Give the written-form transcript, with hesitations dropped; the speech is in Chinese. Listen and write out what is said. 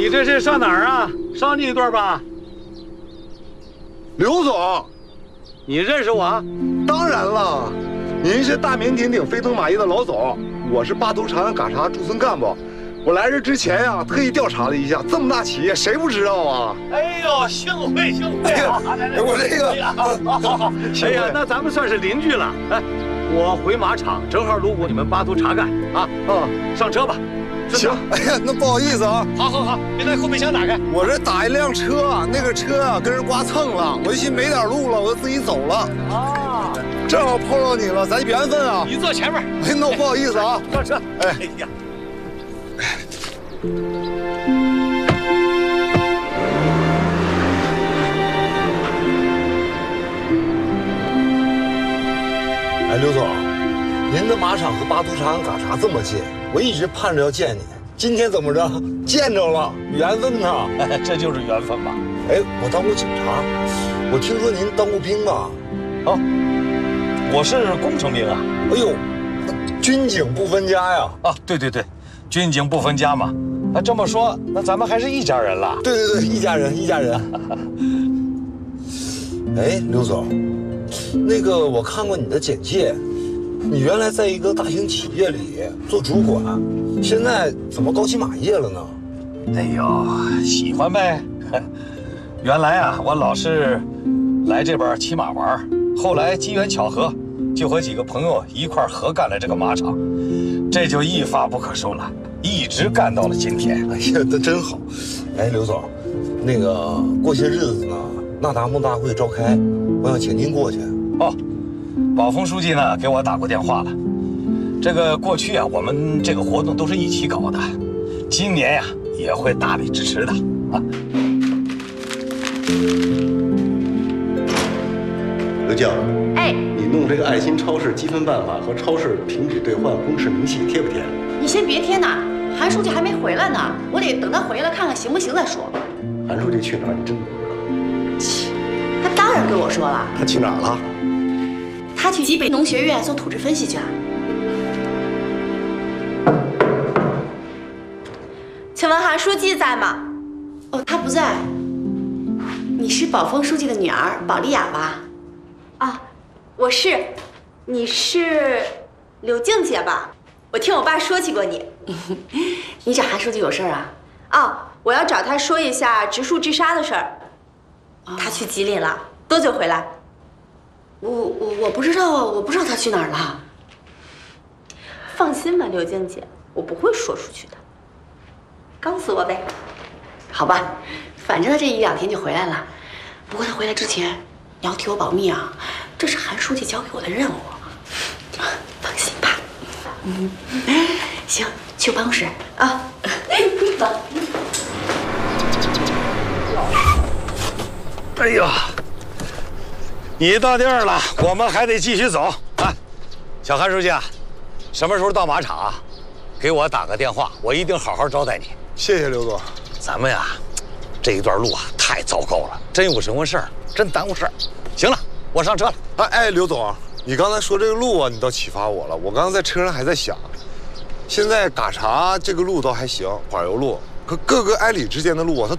你这是上哪儿啊？上你一段吧。 刘总， 你认识我？ 当然了，您是大名鼎鼎飞腾马业的老总，我是巴图长安嘎查驻村干部。我来这之前呀，特意调查了一下，这么大企业谁不知道啊？ 哎呦，幸会幸会！ 我这个好，哎呀，那咱们算是邻居了。哎，我回马场正好路过你们巴图查干啊。上车吧。 行，哎呀，那不好意思啊。 好，别在后备箱打开。 我这打一辆车，那个车啊跟人刮蹭了，我一寻没点路了，我就自己走了。啊，正好碰到你了，咱缘分啊。 你坐前面。 哎，那我不好意思啊。 上车。哎呀。 哎，刘总，您的马场和巴图查安嘎查这么近，我一直盼着要见你。今天怎么着，见着了，缘分呐！ 哎，这就是缘分吧？ 哎，我当过警察，我听说您当过兵吧？ 哦，我是工程兵啊。 哎呦，军警不分家呀！ 啊，对，军警不分家嘛。那这么说，那咱们还是一家人了。 对，一家人。哎，刘总，那个我看过你的简介，你原来在一个大型企业里做主管，现在怎么搞起马业了呢？ 哎呦，喜欢呗。原来啊，我老是来这边骑马玩，后来机缘巧合，就和几个朋友一块合干了这个马场，这就一发不可收了。一直干到了今天。 哎呀，那真好。哎，刘总，那个过些日子呢，那达慕大会召开，我想请您过去。 哦，宝丰书记呢给我打过电话了。这个过去啊，我们这个活动都是一起搞的，今年呀也会大力支持的啊。 刘静， 哎， 你弄这个爱心超市积分办法和超市停止兑换公示明细贴不贴？ 你先别贴呢，韩书记还没回来呢，我得等他回来看看行不行再说。 韩书记去哪儿？你真不知道？ 他当然跟我说了， 他去哪儿了？ 他去吉北农学院做土质分析去了。请问韩书记在吗？哦，他不在。你是宝丰书记的女儿宝丽雅吧？啊，我是。你是刘静姐吧？我听我爸说起过你。你找韩书记有事儿啊？哦，我要找他说一下植树治沙的事儿。他去吉林了，多久回来？我不知道啊，我不知道他去哪儿了。放心吧，刘静姐，我不会说出去的。告诉我呗。好吧，反正他这一两天就回来了。不过他回来之前，你要替我保密啊，这是韩书记交给我的任务。放心吧。行，去办公室啊。走。 哎呀，你到地儿了，我们还得继续走啊。小韩书记啊，什么时候到马场啊？给我打个电话，我一定好好招待你。 谢谢刘总。 咱们呀，这一段路啊太糟糕了，真有什么事儿，真耽误事儿。行了，我上车了。 哎，刘总，你刚才说这个路啊，你倒启发我了。我刚刚在车上还在想，现在嘎查这个路倒还行，柏油路，可各个挨里之间的路啊，它